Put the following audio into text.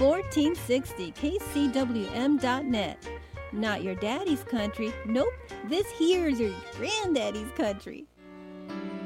1460 kcwm.net. Not your daddy's country. Nope, this here's your granddaddy's country.